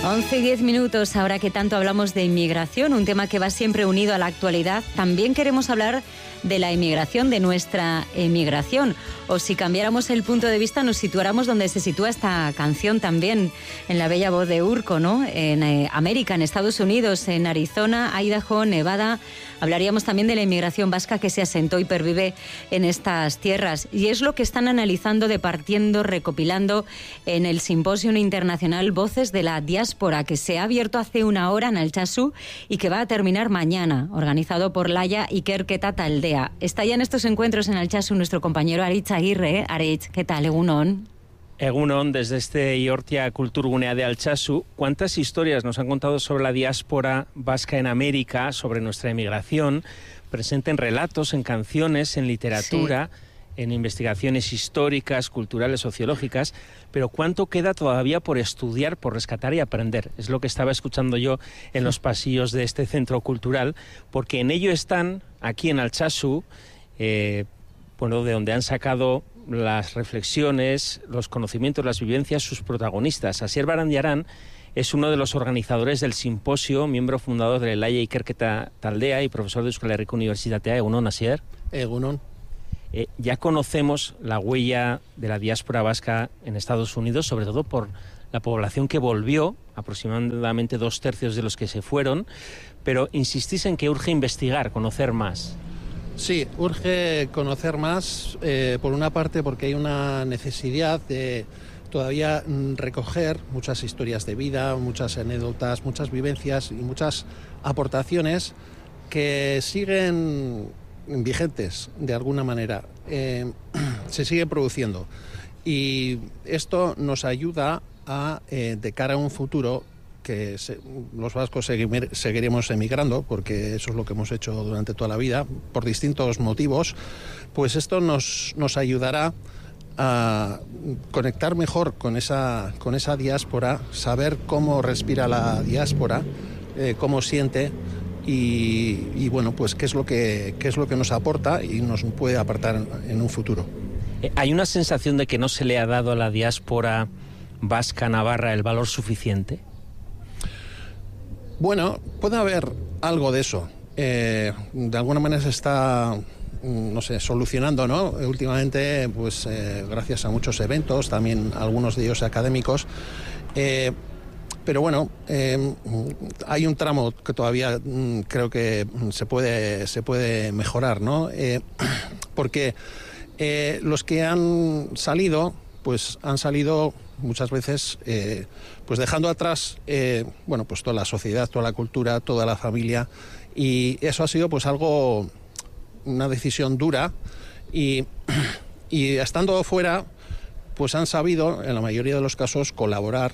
11:10, ahora que tanto hablamos de inmigración, un tema que va siempre unido a la actualidad, también queremos hablar de la emigración, de nuestra emigración. O si cambiáramos el punto de vista, nos situáramos donde se sitúa esta canción también, en la bella voz de Urko, ¿no? En América, en Estados Unidos, en Arizona, Idaho, Nevada. Hablaríamos también de la inmigración vasca que se asentó y pervive en estas tierras. Y es lo que están analizando, departiendo, recopilando en el Simposio Internacional Voces de la Diáspora, que se ha abierto hace una hora en Altsasu y que va a terminar mañana, organizado por Laia Ikerketa Taldea. Está ya en estos encuentros en Altsasu nuestro compañero Aritz Aguirre. Aritz, ¿qué tal? Egunon. Egunon, desde este Iortia Kulturgunea de Altsasu, ¿cuántas historias nos han contado sobre la diáspora vasca en América, sobre nuestra emigración, presente en relatos, en canciones, en literatura, en investigaciones históricas, culturales, sociológicas, pero cuánto queda todavía por estudiar, por rescatar y aprender? Es lo que estaba escuchando yo en los pasillos de este centro cultural, porque en ello están, aquí en Altsasu, de donde han sacado las reflexiones, los conocimientos, las vivencias, sus protagonistas. Asier Barandiarán es uno de los organizadores del simposio, miembro fundador de Laia Ikerketa Taldea y profesor de Euskal Herriko Unibertsitatea. Egunon, Asier. Egunon. Ya conocemos la huella de la diáspora vasca en Estados Unidos, sobre todo por la población que volvió, aproximadamente 2/3 de los que se fueron, pero insistís en que urge investigar, conocer más. Sí, urge conocer más, por una parte porque hay una necesidad de todavía recoger muchas historias de vida, muchas anécdotas, muchas vivencias y muchas aportaciones que siguen vigentes de alguna manera, se siguen produciendo. Y esto nos ayuda a, de cara a un futuro, que los vascos seguiremos emigrando, porque eso es lo que hemos hecho durante toda la vida, por distintos motivos, pues esto nos ayudará a conectar mejor con esa diáspora, saber cómo respira la diáspora, cómo siente y bueno, pues qué es lo que nos aporta y nos puede aportar en un futuro. ¿Hay una sensación de que no se le ha dado a la diáspora vasca navarra el valor suficiente? Bueno, puede haber algo de eso. De alguna manera se está, solucionando, ¿no? Últimamente, pues gracias a muchos eventos, también algunos de ellos académicos. Pero bueno, hay un tramo que todavía creo que se puede mejorar, ¿no? Porque los que han salido, pues han salido muchas veces pues dejando atrás pues toda la sociedad, toda la cultura, toda la familia, y eso ha sido pues una decisión dura y estando fuera pues han sabido en la mayoría de los casos colaborar,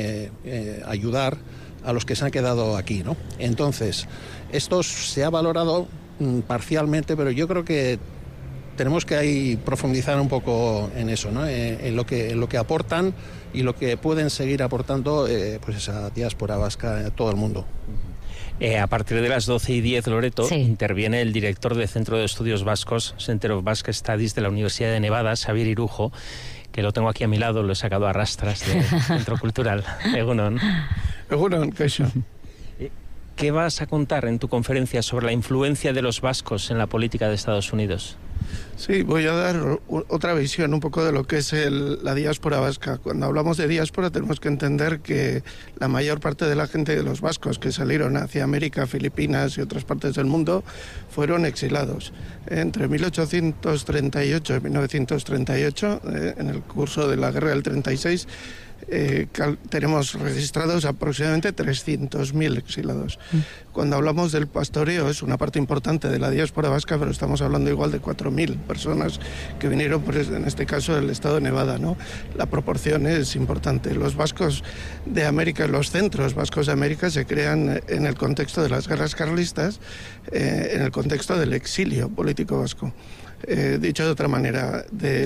ayudar a los que se han quedado aquí, ¿no? Entonces esto se ha valorado parcialmente, pero yo creo que tenemos que ahí profundizar un poco en eso, ¿no? En lo que aportan y lo que pueden seguir aportando pues esa diáspora vasca a todo el mundo. A partir de las 12:10, Loreto, interviene el director del Centro de Estudios Vascos, Center of Basque Studies de la Universidad de Nevada, Xabier Irujo, que lo tengo aquí a mi lado, lo he sacado a rastras del Centro Cultural. Egunon. Egunon, kaixo. ¿Qué vas a contar en tu conferencia sobre la influencia de los vascos en la política de Estados Unidos? Sí, voy a dar otra visión un poco de lo que es la diáspora vasca. Cuando hablamos de diáspora tenemos que entender que la mayor parte de la gente de los vascos que salieron hacia América, Filipinas y otras partes del mundo fueron exilados. Entre 1838 y 1938, en el curso de la Guerra del 36, tenemos registrados aproximadamente 300.000 exilados. Cuando hablamos del pastoreo es una parte importante de la diáspora vasca, pero estamos hablando igual de 4.000 personas que vinieron, pues, en este caso, del estado de Nevada, ¿no? La proporción es importante. Los vascos de América, los centros vascos de América se crean en el contexto de las guerras carlistas, en el contexto del exilio político vasco. Dicho de otra manera, del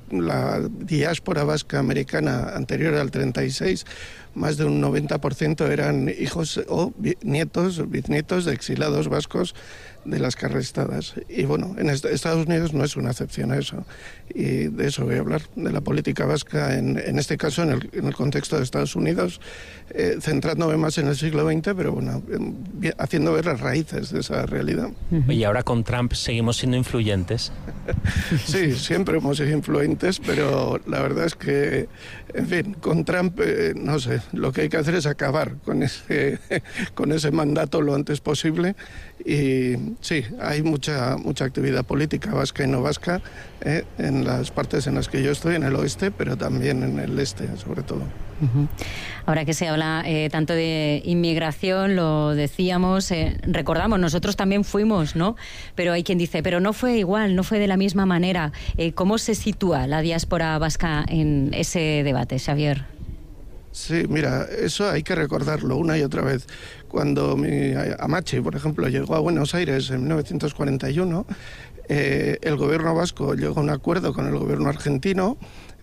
la diáspora vasca americana anterior al 36, más de un 90% eran hijos o nietos, bisnietos de exilados vascos de las carrestadas. Y bueno, en Estados Unidos no es una excepción a eso. Y de eso voy a hablar, de la política vasca, en este caso en el contexto de Estados Unidos, centrándome más en el siglo XX, pero bueno, haciendo ver las raíces de esa realidad. Y ahora con Trump seguimos siendo influyentes. Sí, siempre hemos sido influentes, pero la verdad es que, en fin, con Trump, no sé, lo que hay que hacer es acabar con ese mandato lo antes posible. Y sí, hay mucha actividad política vasca y no vasca en las partes en las que yo estoy, en el oeste, pero también en el este, sobre todo. Ahora que se habla tanto de inmigración, lo decíamos, recordamos, nosotros también fuimos, ¿no? Pero hay quien dice, pero no fue igual, no fue de la misma manera. ¿Cómo se sitúa la diáspora vasca en ese debate, Xavier? Sí, mira, eso hay que recordarlo una y otra vez. Cuando mi Amache, por ejemplo, llegó a Buenos Aires en 1941, el gobierno vasco llegó a un acuerdo con el gobierno argentino,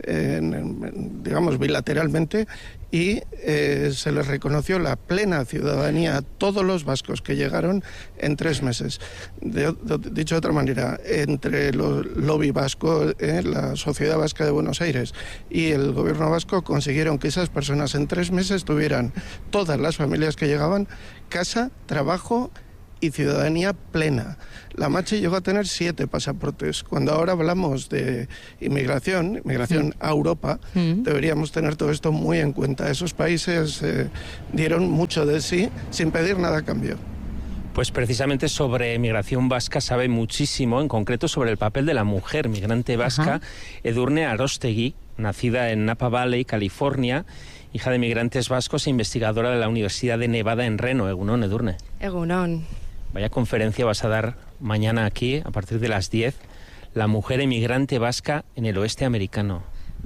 digamos bilateralmente, y se les reconoció la plena ciudadanía a todos los vascos que llegaron en 3 meses. Dicho de otra manera, entre el lobby vasco, la sociedad vasca de Buenos Aires y el gobierno vasco consiguieron que esas personas en 3 meses tuvieran, todas las familias que llegaban, casa, trabajo y ciudadanía plena. La Mache llegó a tener 7 pasaportes. Cuando ahora hablamos de inmigración a Europa, deberíamos tener todo esto muy en cuenta. Esos países dieron mucho de sí sin pedir nada a cambio. Pues precisamente sobre migración vasca sabe muchísimo, en concreto sobre el papel de la mujer migrante vasca, Edurne Arostegui, nacida en Napa Valley, California, hija de migrantes vascos e investigadora de la Universidad de Nevada en Reno. Egunon, Edurne. Egunon. Vaya conferencia vas a dar mañana aquí, a partir de las 10, la mujer emigrante vasca en el oeste americano.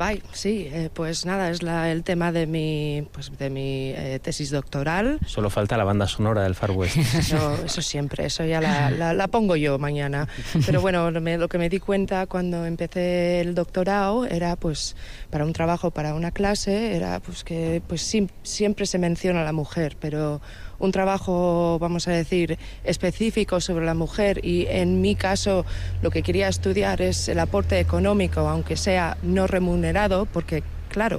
Sí, pues nada, es el tema de mi tesis doctoral. Solo falta la banda sonora del Far West. Eso siempre, eso ya la pongo yo mañana. Pero bueno, lo que me di cuenta cuando empecé el doctorado era pues para un trabajo, para una clase, era pues que pues siempre se menciona a la mujer, pero un trabajo, vamos a decir, específico sobre la mujer, y en mi caso lo que quería estudiar es el aporte económico, aunque sea no remunerado, porque claro,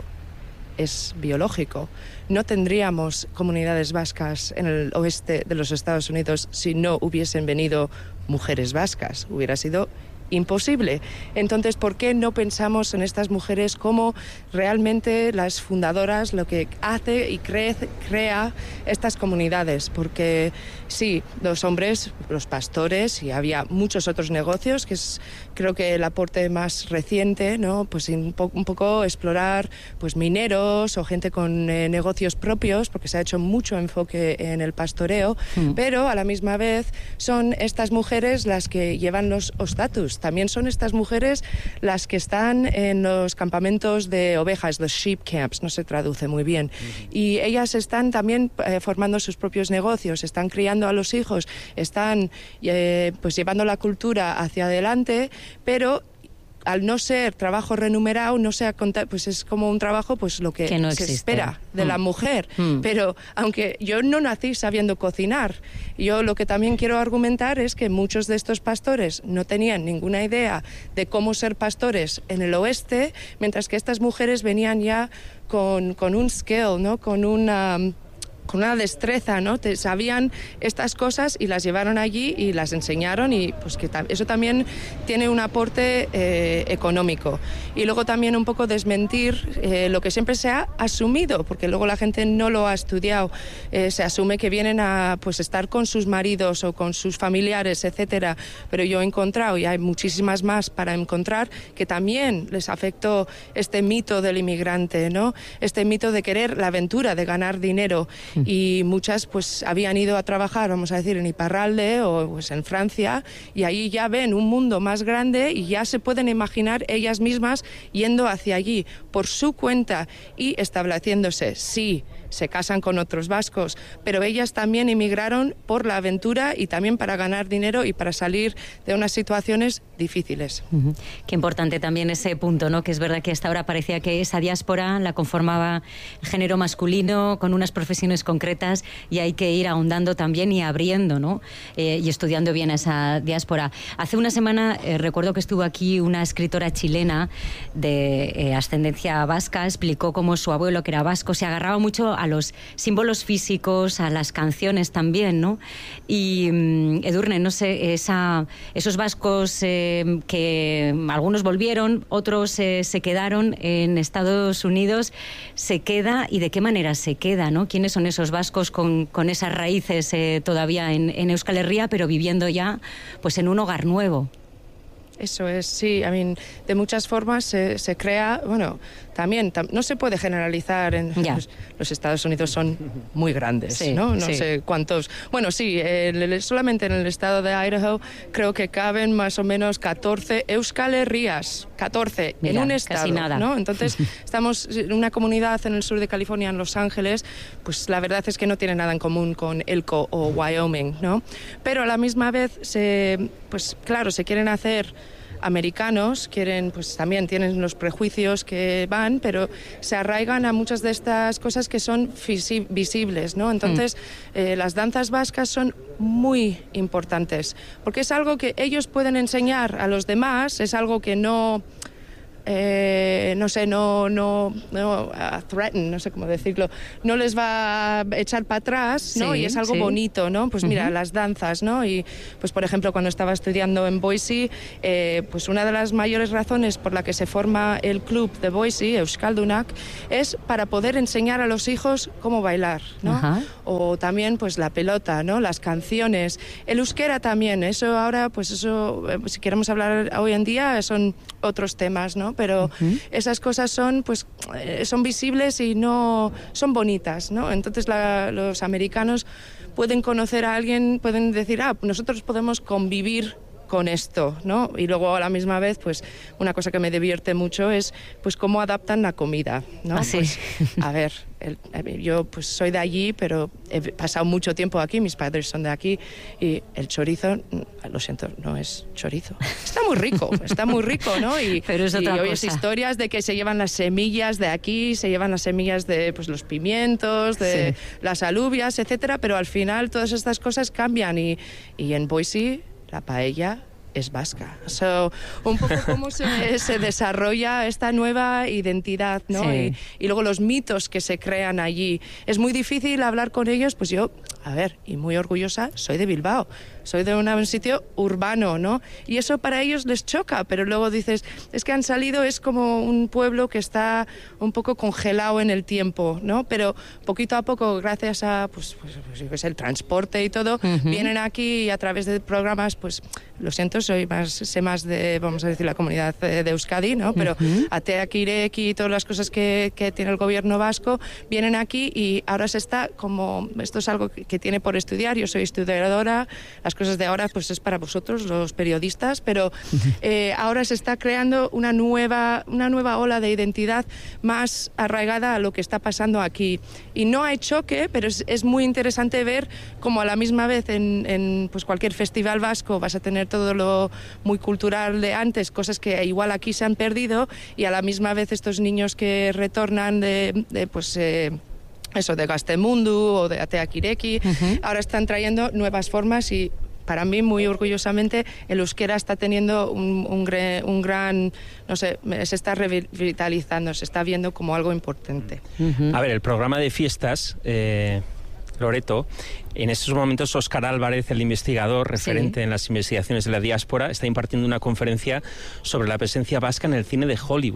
es biológico. No tendríamos comunidades vascas en el oeste de los Estados Unidos si no hubiesen venido mujeres vascas. Hubiera sido imposible. Entonces, ¿por qué no pensamos en estas mujeres como realmente las fundadoras, lo que hace y crea estas comunidades? Porque sí, los hombres, los pastores, y había muchos otros negocios, que es creo que el aporte más reciente, ¿no? Pues un poco explorar pues mineros o gente con negocios propios, porque se ha hecho mucho enfoque en el pastoreo, pero a la misma vez son estas mujeres las que llevan los ostatus. También son estas mujeres las que están en los campamentos de ovejas, los sheep camps, no se traduce muy bien. Y ellas están también formando sus propios negocios, están criando a los hijos, están pues llevando la cultura hacia adelante, pero al no ser trabajo remunerado, no sea pues es como un trabajo pues lo que no se espera de la mujer. Pero aunque yo no nací sabiendo cocinar, yo lo que también quiero argumentar es que muchos de estos pastores no tenían ninguna idea de cómo ser pastores en el oeste, mientras que estas mujeres venían ya con un skill, ¿no? Con una destreza, ¿no? Sabían estas cosas y las llevaron allí y las enseñaron, y pues que eso también tiene un aporte económico. Y luego también un poco desmentir lo que siempre se ha asumido, porque luego la gente no lo ha estudiado. Se asume que vienen a pues estar con sus maridos o con sus familiares, etcétera. Pero yo he encontrado, y hay muchísimas más para encontrar, que también les afectó este mito del inmigrante, ¿no? Este mito de querer la aventura, de ganar dinero. y muchas pues habían ido a trabajar, vamos a decir, en Iparralde o pues en Francia, y ahí ya ven un mundo más grande y ya se pueden imaginar ellas mismas yendo hacia allí por su cuenta y estableciéndose. Sí, se casan con otros vascos, pero ellas también emigraron por la aventura y también para ganar dinero y para salir de unas situaciones difíciles. Qué importante también ese punto, ¿no? Que es verdad que hasta ahora parecía que esa diáspora la conformaba el género masculino con unas profesiones concretas, y hay que ir ahondando también y abriendo, ¿no? Y estudiando bien esa diáspora. Hace una semana recuerdo que estuvo aquí una escritora chilena de ascendencia vasca, explicó cómo su abuelo, que era vasco, se agarraba mucho a los símbolos físicos, a las canciones también, ¿no? Y Edurne, no sé, esos vascos que algunos volvieron, otros se quedaron en Estados Unidos, ¿se queda y de qué manera se queda, ¿no? ¿Quiénes son esos vascos con esas raíces todavía en Euskal Herria, pero viviendo ya pues en un hogar nuevo? Eso es, sí, de muchas formas se crea, bueno, también no se puede generalizar, los Estados Unidos son muy grandes, sí, ¿no? No sí. sé cuántos, bueno, sí, solamente en el estado de Idaho creo que caben más o menos 14 Euskal Herrias, 14 en un estado, casi nada, ¿no? Entonces estamos en una comunidad en el sur de California, en Los Ángeles, pues la verdad es que no tiene nada en común con Elko o Wyoming, ¿no? Pero a la misma vez pues claro, se quieren hacer americanos, pues también tienen los prejuicios que van, pero se arraigan a muchas de estas cosas que son visibles, ¿no? Entonces, las danzas vascas son muy importantes, porque es algo que ellos pueden enseñar a los demás, es algo que no threaten, no sé cómo decirlo, no les va a echar para atrás, ¿no? Sí, y es algo bonito, ¿no? Pues mira, las danzas, ¿no? Y pues por ejemplo, cuando estaba estudiando en Boise, pues una de las mayores razones por la que se forma el club de Boise, Euskaldunak, es para poder enseñar a los hijos cómo bailar, ¿no? Ajá. O también pues la pelota, ¿no? Las canciones, el euskera también, eso ahora, pues eso, si queremos hablar hoy en día, son otros temas, ¿no? Pero esas cosas son visibles y no son bonitas, ¿no? Entonces los americanos pueden conocer a alguien, pueden decir, nosotros podemos convivir con esto, ¿no? Y luego a la misma vez, pues una cosa que me divierte mucho es pues cómo adaptan la comida, ¿no? Sí. Pues, a ver, yo pues soy de allí, pero he pasado mucho tiempo aquí, mis padres son de aquí, y el chorizo, lo siento, no es chorizo. Está muy rico, ¿no? Pero es otra oyes cosa. Historias de que se llevan las semillas de aquí, se llevan las semillas de pues los pimientos, de las alubias, etcétera, pero al final todas estas cosas cambian y en Boise la paella es vasca. Un poco cómo se desarrolla esta nueva identidad, ¿no? Sí. Y luego los mitos que se crean allí. Es muy difícil hablar con ellos, pues yo, y muy orgullosa, soy de Bilbao, soy de un sitio urbano, ¿no? Y eso para ellos les choca, pero luego dices, es que han salido, es como un pueblo que está un poco congelado en el tiempo, ¿no? Pero poquito a poco, gracias a pues el transporte y todo, vienen aquí y a través de programas, pues lo siento, sé más de, vamos a decir, la comunidad de Euskadi, ¿no? Pero Ateak Ireki y todas las cosas que tiene el gobierno vasco vienen aquí y ahora se está como, esto es algo que tiene por estudiar, yo soy estudiadora, las cosas de ahora pues es para vosotros, los periodistas, pero ahora se está creando una nueva ola de identidad más arraigada a lo que está pasando aquí. Y no hay choque, pero es muy interesante ver cómo a la misma vez en pues cualquier festival vasco vas a tener todo lo muy cultural de antes, cosas que igual aquí se han perdido, y a la misma vez estos niños que retornan de Gaztemundu o de Ateak Ireki, ahora están trayendo nuevas formas y para mí, muy orgullosamente, el euskera está teniendo un gran, no sé, se está revitalizando, se está viendo como algo importante. A ver, el programa de fiestas, Loreto, en estos momentos Óscar Álvarez, el investigador referente en las investigaciones de la diáspora, está impartiendo una conferencia sobre la presencia vasca en el cine de Hollywood.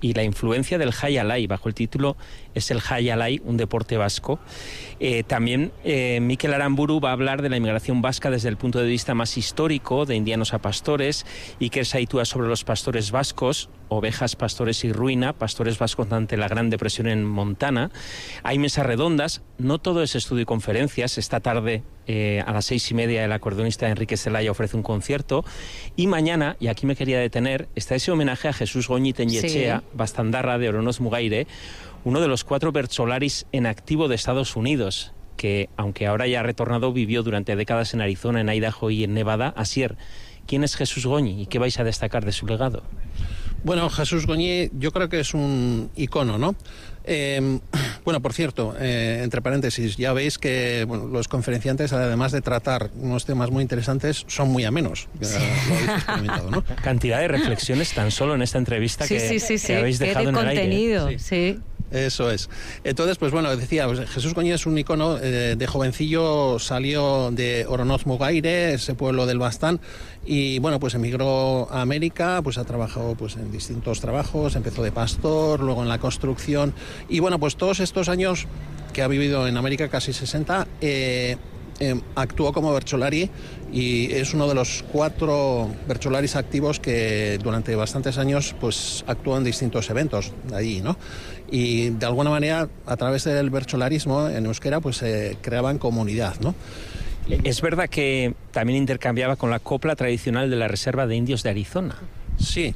y la influencia del jai alai. Bajo el título es el jai alai, un deporte vasco. También Mikel Aramburu va a hablar de la inmigración vasca desde el punto de vista más histórico, de indianos a pastores. Iker Saitua sobre los pastores vascos, ovejas, pastores y ruina, pastores vascos ante la Gran Depresión en Montana. Hay mesas redondas, no todo es estudio y conferencias. Esta tarde a las 6:30 el acordeonista Enrique Zelaya ofrece un concierto. Y mañana, y aquí me quería detener, está ese homenaje a Jesús Goñi Teñechea, Bastandarra de Oronoz Mugaire, uno de los 4 bertsolaris en activo de Estados Unidos, que, aunque ahora ya ha retornado, vivió durante décadas en Arizona, en Idaho y en Nevada. Asier, ¿quién es Jesús Goñi y qué vais a destacar de su legado? Bueno, Jesús Goñi yo creo que es un icono, ¿no? Bueno, por cierto, entre paréntesis, ya veis que los conferenciantes, además de tratar unos temas muy interesantes, son muy amenos. Lo habéis experimentado, ¿no? Cantidad de reflexiones tan solo en esta entrevista que habéis dejado en el aire. Contenido, sí. Eso es. Entonces, pues bueno, decía, Jesús Goñi es un icono. De jovencillo salió de Oronoz Mugaire, ese pueblo del Bastán, y bueno, pues emigró a América, pues ha trabajado pues en distintos trabajos, empezó de pastor, luego en la construcción, y bueno, pues todos estos años que ha vivido en América, casi 60, actuó como bertsolari y es uno de los 4 bertsolaris activos que durante bastantes años pues actuó en distintos eventos de allí, ¿no? Y de alguna manera, a través del bertsolarismo en euskera, pues se creaban comunidad, ¿no? Es verdad que también intercambiaba con la copla tradicional de la Reserva de Indios de Arizona. Sí.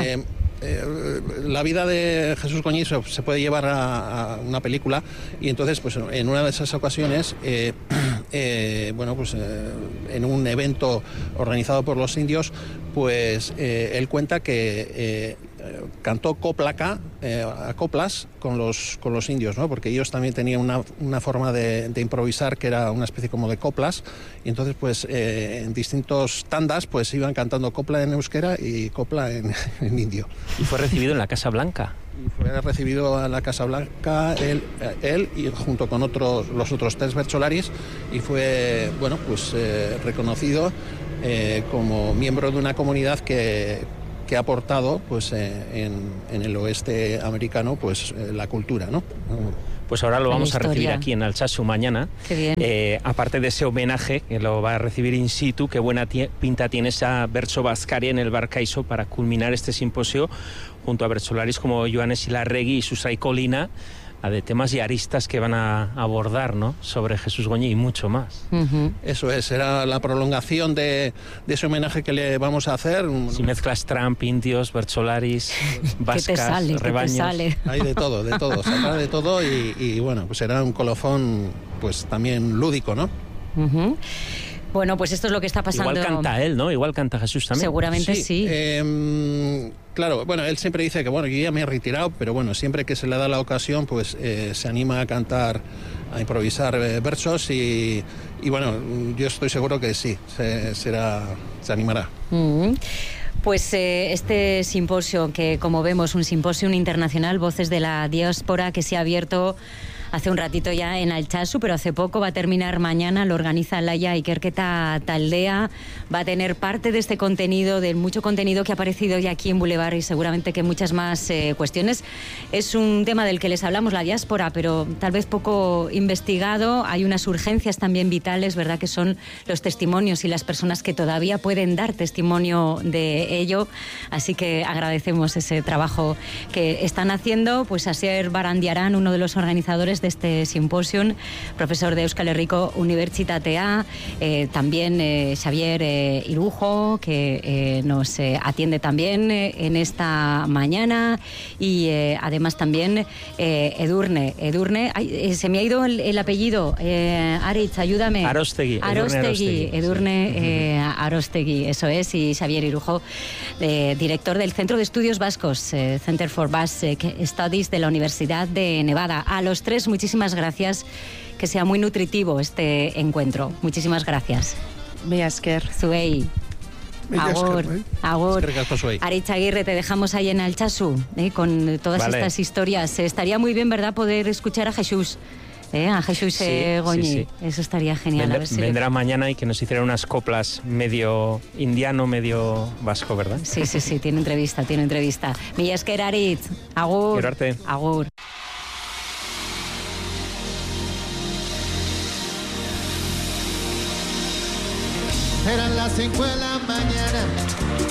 La vida de Jesús Goñi se puede llevar a una película, y entonces pues en una de esas ocasiones bueno, pues en un evento organizado por los indios, pues él cuenta que cantó coplaca, a coplas con los indios, ¿no? Porque ellos también tenían una forma de improvisar que era una especie como de coplas, y entonces pues en distintos tandas pues iban cantando copla en euskera y copla en indio. Y fue recibido en la Casa Blanca. Y fue recibido en la Casa Blanca él y junto con los otros 3 bertsolaris, y fue, bueno, pues reconocido como miembro de una comunidad que ha aportado pues en el oeste americano pues la cultura, ¿no? Pues ahora lo vamos a recibir aquí en Altsasu mañana. Qué bien. Aparte de ese homenaje, que lo va a recibir in situ, qué buena pinta tiene esa Bertso Baskaria en el Barcaiso para culminar este simposio junto a bertsolaris como Joanes Ilarregui y Susai Colina, de temas y aristas que van a abordar, ¿no?, sobre Jesús Goñi y mucho más. Eso es, era la prolongación de ese homenaje que le vamos a hacer. Si mezclas Trump, indios, bertsolaris, vascas, rebaños. ¿Qué te sale? Hay de todo, saldrá de todo, y bueno, pues será un colofón pues también lúdico, ¿no? Bueno, pues esto es lo que está pasando. Igual canta él, ¿no? Igual canta Jesús también. Seguramente sí. Claro, bueno, él siempre dice que bueno, yo ya me he retirado, pero bueno, siempre que se le da la ocasión, pues se anima a cantar, a improvisar versos, y bueno, yo estoy seguro que sí, se animará. Pues este simposio, que como vemos, un simposio internacional, Voces de la Diáspora, que se ha abierto hace un ratito ya en Altsasu, pero hace poco, va a terminar mañana, lo organiza Laia Ikerketa Taldea, va a tener parte de este contenido, de mucho contenido que ha aparecido ya aquí en Boulevard, y seguramente que muchas más cuestiones. Es un tema del que les hablamos, la diáspora, pero tal vez poco investigado. Hay unas urgencias también vitales, ¿verdad?, que son los testimonios y las personas que todavía pueden dar testimonio de ello, así que agradecemos ese trabajo que están haciendo. Pues Asier Barandiarán, uno de los organizadores de este simposium, profesor de Euskal Herriko Unibertsitatea, también Xavier Irujo, que nos atiende también en esta mañana, y además también Edurne, se me ha ido el apellido, Aritz, ayúdame. Arostegui, Edurne Arostegui, eso es, y Xavier Irujo, director del Centro de Estudios Vascos, Center for Basque Studies de la Universidad de Nevada. A los 3, muchísimas gracias, que sea muy nutritivo este encuentro. Muchísimas gracias. Mila esker. Zuei. Agur. Aritz Aguirre, te dejamos ahí en Altsasu, con todas estas historias. Estaría muy bien, ¿verdad?, poder escuchar a Jesús A Jesús Goñi. Sí. Eso estaría genial. A ver si vendrá mañana y que nos hiciera unas coplas medio indiano, medio vasco, ¿verdad? Sí, tiene entrevista. Mila esker, Aritz. Agur. Quiero arte. Agur. Eran las 5 de la mañana